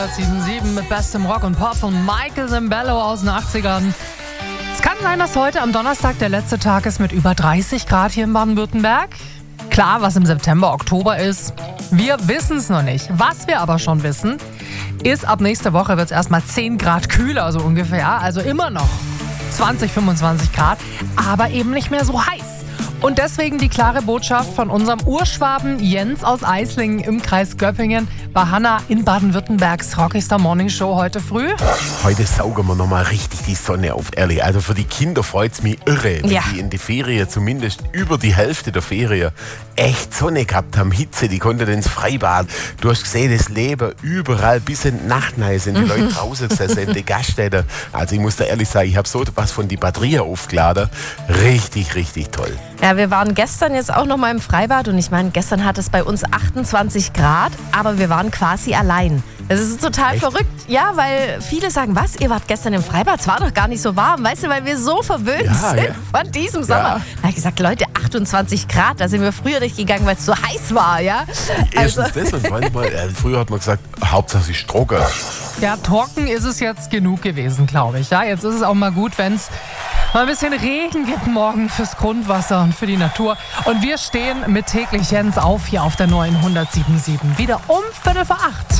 7-7 mit bestem Rock und Pop von Michael Sembello aus den 80ern. Es kann sein, dass heute am Donnerstag der letzte Tag ist mit über 30 Grad hier in Baden-Württemberg. Klar, was im September, Oktober ist, wir wissen es noch nicht. Was wir aber schon wissen, ist, ab nächster Woche wird es erstmal 10 Grad kühler, so ungefähr. Also immer noch 20, 25 Grad, aber eben nicht mehr so heiß. Und deswegen die klare Botschaft von unserem Urschwaben Jens aus Eislingen im Kreis Göppingen bei Hanna in Baden-Württembergs Rockstar Morning Show heute früh. Heute saugen wir nochmal richtig die Sonne auf, ehrlich. Also für die Kinder freut es mich irre, wenn die in die Ferien, zumindest über die Hälfte der Ferien, echt Sonne gehabt haben, Hitze, die konnten ins Freibad. Du hast gesehen, das Leben überall, bis in die Nacht rein sind die Leute draußen gesessen, in die Gaststätten. Also ich muss da ehrlich sagen, ich habe so was von die Batterien aufgeladen. Richtig, richtig toll. Ja, wir waren gestern jetzt auch noch mal im Freibad und ich meine, gestern hat es bei uns 28 Grad, aber wir waren quasi allein. Das ist total verrückt, ja, weil viele sagen, was, ihr wart gestern im Freibad, es war doch gar nicht so warm, weißt du, weil wir so verwöhnt sind von diesem Sommer. Da habe ich gesagt, Leute, 28 Grad, da sind wir früher nicht gegangen, weil es so heiß war, ja. Erstens das und manchmal, früher hat man gesagt, Hauptsache es ist trocken. Ja, trocken ist es jetzt genug gewesen, glaube ich. Ja, jetzt ist es auch mal gut, wenn es mal ein bisschen Regen gibt morgen fürs Grundwasser und für die Natur. Und wir stehen mit täglich Jens auf hier auf der neuen 107.7. Wieder um 7:45.